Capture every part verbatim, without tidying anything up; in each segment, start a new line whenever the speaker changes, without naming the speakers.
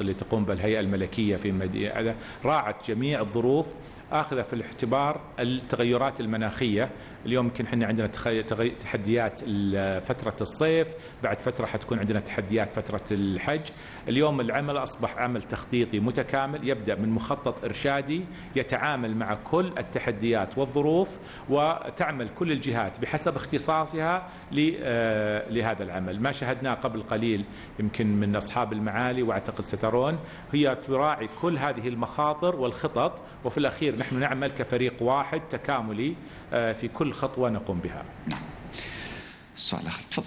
اللي تقوم بالهيئة الملكية في مدينة، راعت جميع الظروف آخذة في الاعتبار التغيرات المناخية. اليوم يمكن احنا عندنا تحديات فترة الصيف، بعد فترة حتكون عندنا تحديات فترة الحج. اليوم العمل أصبح عمل تخطيطي متكامل، يبدأ من مخطط إرشادي يتعامل مع كل التحديات والظروف، وتعمل كل الجهات بحسب اختصاصها لهذا العمل. ما شاهدناه قبل قليل يمكن من أصحاب المعالي وأعتقد سترون، هي تراعي كل هذه المخاطر والخطط، وفي الأخير نحن نعمل كفريق واحد تكاملي في كل خطوة نقوم بها.
نعم. السؤال الآخر تفضل.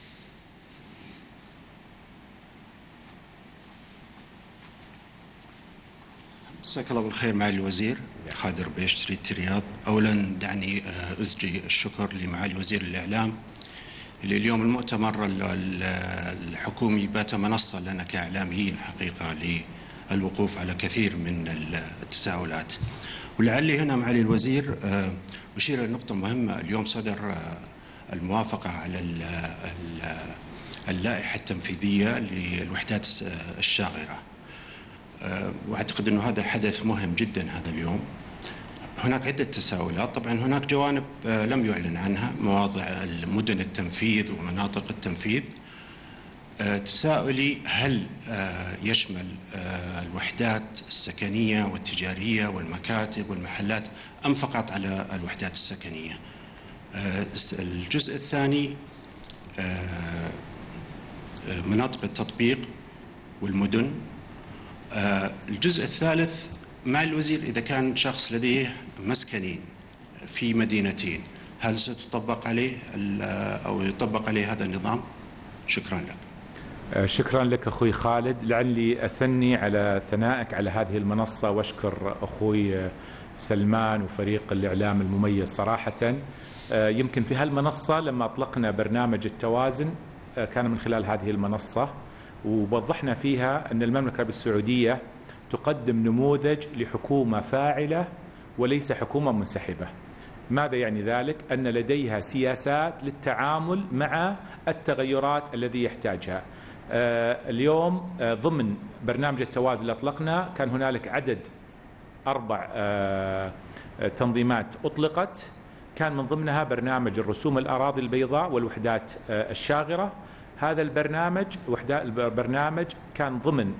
مساك الله بالخير معالي الوزير. خادر بيشتري الرياض. أولا دعني أزجي الشكر لمعالي وزير الإعلام اللي اليوم المؤتمر الحكومي بات منصة لنا كإعلاميين حقيقة للوقوف على كثير من التساؤلات. ولعلي هنا معالي الوزير أشير إلى نقطة مهمة. اليوم صدر الموافقة على اللائحة التنفيذية للوحدات الشاغرة، وأعتقد أنه هذا حدث مهم جدا هذا اليوم. هناك عدة تساؤلات، طبعا هناك جوانب لم يعلن عنها، مواضع المدن التنفيذ ومناطق التنفيذ. تساؤلي هل يشمل الوحدات السكنية والتجارية والمكاتب والمحلات أم فقط على الوحدات السكنية؟ الجزء الثاني مناطق التطبيق والمدن. الجزء الثالث مع الوزير، إذا كان شخص لديه مسكنين في مدينتين هل ستطبق عليه أو يطبق عليه هذا النظام؟ شكرا لك.
شكرا لك أخوي خالد، لعلي أثني على ثنائك على هذه المنصة وأشكر أخوي سلمان وفريق الإعلام المميز صراحة. يمكن في هالمنصة لما أطلقنا برنامج التوازن كان من خلال هذه المنصة، ووضحنا فيها أن المملكة العربية السعودية تقدم نموذج لحكومة فاعلة وليس حكومة منسحبة. ماذا يعني ذلك؟ أن لديها سياسات للتعامل مع التغيرات الذي يحتاجها. اليوم ضمن برنامج التوازن اللي أطلقنا كان هنالك عدد أربع تنظيمات أطلقت، كان من ضمنها برنامج الرسوم الأراضي البيضاء والوحدات الشاغرة. هذا البرنامج البرنامج كان ضمن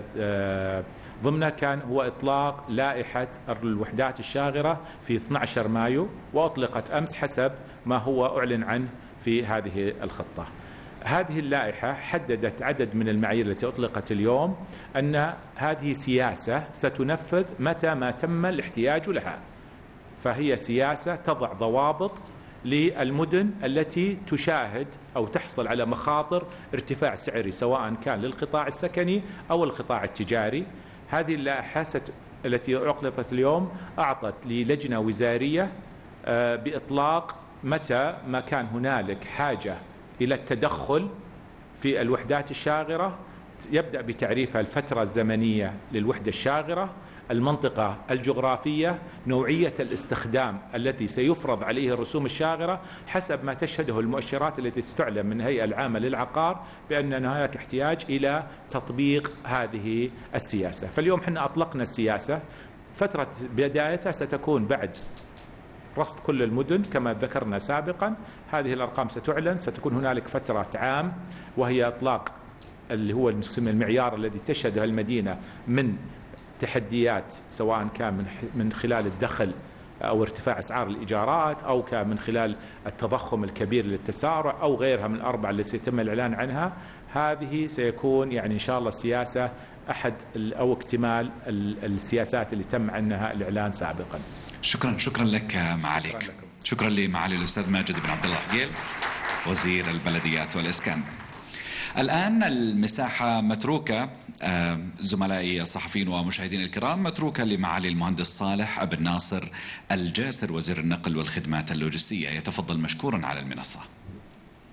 ضمنه كان هو إطلاق لائحة الوحدات الشاغرة في اثني عشر مايو، وأطلقت أمس حسب ما هو أعلن عنه في هذه الخطة. هذه اللائحة حددت عدد من المعايير التي أطلقت اليوم، أن هذه سياسة ستنفذ متى ما تم الاحتياج لها، فهي سياسة تضع ضوابط للمدن التي تشاهد أو تحصل على مخاطر ارتفاع سعري سواء كان للقطاع السكني أو القطاع التجاري. هذه اللائحة التي أطلقت اليوم أعطت للجنة وزارية بإطلاق متى ما كان هنالك حاجة إلى التدخل في الوحدات الشاغرة، يبدأ بتعريفها الفترة الزمنية للوحدة الشاغرة، المنطقة الجغرافية، نوعية الاستخدام الذي سيفرض عليه الرسوم الشاغرة حسب ما تشهده المؤشرات التي تستعلم من الهيئة العامة للعقار بأن هناك احتياج إلى تطبيق هذه السياسة. فاليوم حنا أطلقنا السياسة، فترة بدايتها ستكون بعد رصد كل المدن كما ذكرنا سابقا. هذه الأرقام ستعلن، ستكون هنالك فترة عام وهي إطلاق اللي هو المعيار الذي تشهده المدينة من تحديات، سواء كان من من خلال الدخل أو ارتفاع أسعار الإيجارات، أو كان من خلال التضخم الكبير للتسارع، أو غيرها من الأربعة التي سيتم الإعلان عنها. هذه سيكون يعني إن شاء الله السياسة أحد أو اكتمال السياسات اللي تم عنها الإعلان سابقا.
شكرا شكرا لك معاليك. شكرا لمعالي الأستاذ ماجد بن عبد الله حقيل وزير البلديات والإسكان. الآن المساحة متروكة زملائي الصحفيين ومشاهدين الكرام، متروكة لمعالي المهندس صالح أبن ناصر الجاسر وزير النقل والخدمات اللوجستية. يتفضل مشكورا على المنصة.